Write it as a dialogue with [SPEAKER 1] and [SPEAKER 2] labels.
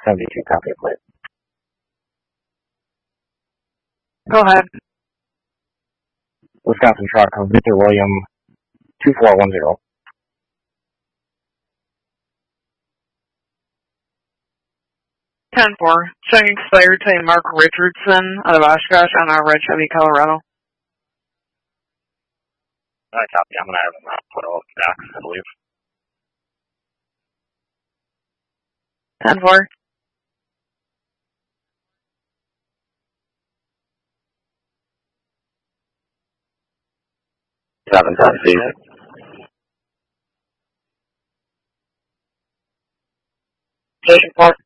[SPEAKER 1] 72, copy of plate.
[SPEAKER 2] Go ahead.
[SPEAKER 1] Wisconsin truck, Victor William, 2410.
[SPEAKER 2] Ten-4. Showing expired to Mark Richardson out of Oshkosh on our Red Chevy Colorado.
[SPEAKER 1] Copy. I'm going to have him put all back, I believe.
[SPEAKER 2] 10-4.
[SPEAKER 1] Seven, taxi.
[SPEAKER 2] Station 4.